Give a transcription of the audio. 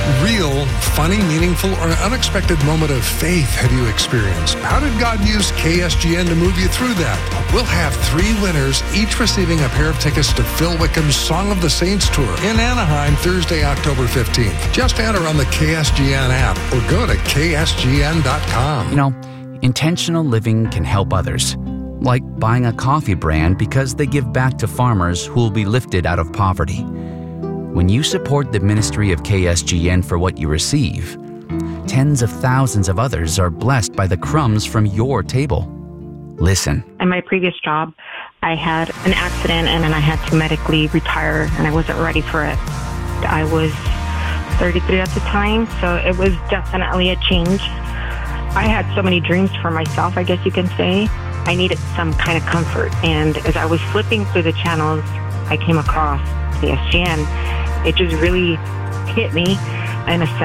real, funny, meaningful, or unexpected moment of faith have you experienced? How did God use KSGN to move you through that? We'll have 3 winners, each receiving a pair of tickets to Phil Wickham's Song of the Saints Tour in Anaheim, Thursday, October 15th. Just enter on the KSGN app or go to ksgn.com. You know, intentional living can help others, like buying a coffee brand because they give back to farmers who will be lifted out of poverty. When you support the ministry of KSGN for what you receive, tens of thousands of others are blessed by the crumbs from your table. Listen. In my previous job, I had an accident and then I had to medically retire and I wasn't ready for it. I was 33 at the time, so it was definitely a change. I had so many dreams for myself, I guess you can say. I needed some kind of comfort, and as I was flipping through the channels, I came across KSGN. It just really hit me in a sense.